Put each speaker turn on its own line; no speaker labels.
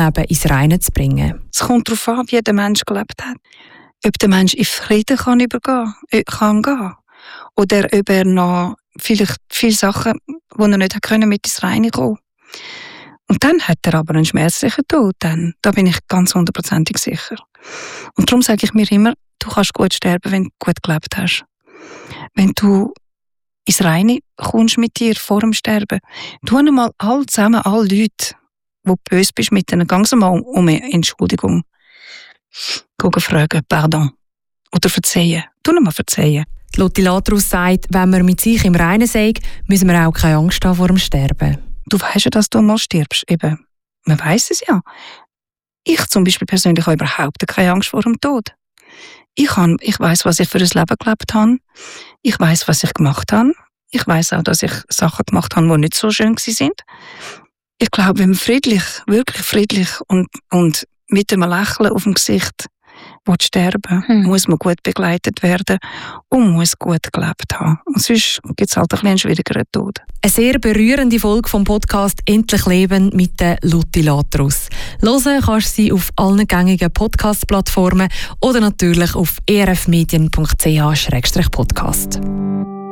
Leben ins Reine zu bringen.
Es kommt darauf an, wie der Mensch gelebt hat. Ob der Mensch in Frieden kann gehen. Oder ob er noch vielleicht viele Sachen, die er nicht können, mit ins Reine kommen. Und dann hat er aber einen schmerzlichen Tod. Da bin ich ganz 100% sicher. Und darum sage ich mir immer, du kannst gut sterben, wenn du gut gelebt hast. Wenn du ins Reine kommst mit dir vor dem Sterben, tu einmal alle Leute, die böse bist mit denen, ganz einmal um Entschuldigung fragen, pardon. Oder verzeihen. Tu einmal verzeihen.
Lotti Latrus sagt, wenn man mit sich im Reinen sei, müssen wir auch keine Angst haben vor dem Sterben.
Du weisst ja, dass du mal stirbst. Eben. Man weiss es ja. Ich zum Beispiel persönlich habe überhaupt keine Angst vor dem Tod. Ich weiss, was ich für ein Leben gelebt habe. Ich weiss, was ich gemacht habe. Ich weiss auch, dass ich Sachen gemacht habe, die nicht so schön waren. Ich glaube, wenn man wirklich friedlich und mit einem Lächeln auf dem Gesicht sterben will, muss man gut begleitet werden und muss gut gelebt haben. Und sonst gibt es halt ein bisschen einen schwierigeren Tod.
Eine sehr berührende Folge vom Podcast «Endlich Leben» mit der Lotti Latrus. Hören kannst du sie auf allen gängigen Podcast-Plattformen oder natürlich auf erfmedien.ch/podcast.